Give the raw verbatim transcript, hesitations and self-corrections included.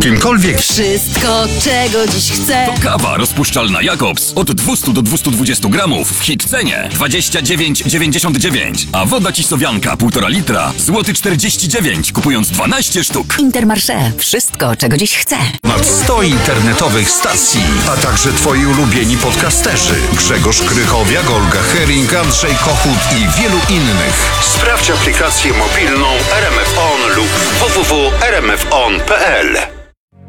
Czymkolwiek. Wszystko, czego dziś chcę. To kawa rozpuszczalna Jakobs od dwieście do dwustu dwudziestu gramów w hit cenie dwadzieścia dziewięć dziewięćdziesiąt dziewięć, a woda Cisowianka półtora litra złoty czterdzieści dziewięć, kupując dwanaście sztuk. Intermarché. Wszystko, czego dziś chcę. Ponad sto internetowych stacji, a także twoi ulubieni podcasterzy. Grzegorz Krychowiak, Olga Hering, Andrzej Kochut i wielu innych. Sprawdź aplikację mobilną R M F On lub w w w kropka r m f on kropka p l.